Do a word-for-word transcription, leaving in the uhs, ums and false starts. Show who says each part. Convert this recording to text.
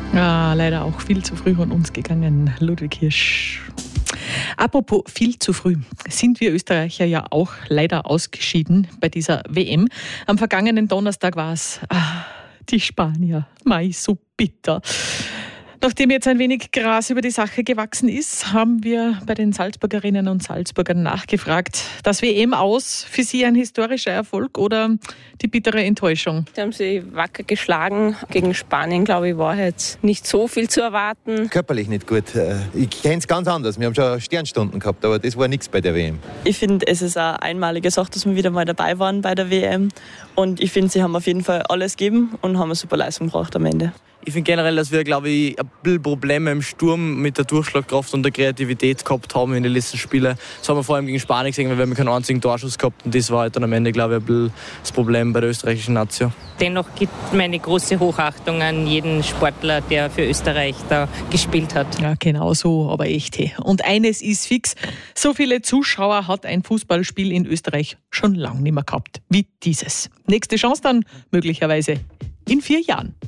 Speaker 1: Ah, leider auch viel zu früh von uns gegangen, Ludwig Hirsch. Apropos viel zu früh, sind wir Österreicher ja auch leider ausgeschieden bei dieser W M. Am vergangenen Donnerstag war es ah, die Spanier. Mei, so bitter. Nachdem jetzt ein wenig Gras über die Sache gewachsen ist, haben wir bei den Salzburgerinnen und Salzburgern nachgefragt. Das W M aus, für Sie ein historischer Erfolg oder die bittere Enttäuschung?
Speaker 2: Sie haben sie wacker geschlagen. Gegen Spanien, glaube ich, war jetzt nicht so viel zu erwarten.
Speaker 3: Körperlich nicht gut. Ich kenne es ganz anders. Wir haben schon Sternstunden gehabt, aber das war nichts bei der W M.
Speaker 4: Ich finde, es ist eine einmalige Sache, dass wir wieder mal dabei waren bei der W M. Und ich finde, sie haben auf jeden Fall alles gegeben und haben eine super Leistung gebracht am Ende.
Speaker 5: Ich finde generell, dass wir, glaube ich, ein bisschen Probleme im Sturm mit der Durchschlagkraft und der Kreativität gehabt haben in den letzten Spielen. Das haben wir vor allem gegen Spanien gesehen, weil wir haben keinen einzigen Torschuss gehabt. Und das war halt dann am Ende, glaube ich, ein bisschen das Problem bei der österreichischen Nation.
Speaker 6: Dennoch gibt meine große Hochachtung an jeden Sportler, der für Österreich da gespielt hat.
Speaker 1: Ja, genau so, aber echt. Hey. Und eines ist fix, so viele Zuschauer hat ein Fußballspiel in Österreich schon lange nicht mehr gehabt wie dieses. Nächste Chance dann möglicherweise in vier Jahren.